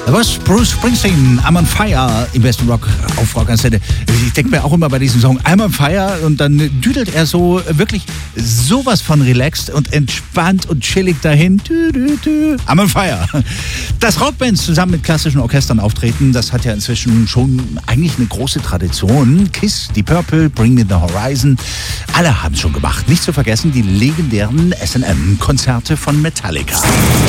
Was? Bruce Springsteen, I'm on Fire im besten Rock auf Rockantenne. Ich denke mir auch immer bei diesem Song I'm on Fire und dann düdelt er so wirklich sowas von relaxed und entspannt und chillig dahin. I'm on Fire. Dass Rockbands zusammen mit klassischen Orchestern auftreten, das hat ja inzwischen schon eigentlich eine große Tradition. Kiss, Deep Purple, Bring Me the Horizon, alle haben es schon gemacht. Nicht zu vergessen die legendären S&M-Konzerte von Metallica.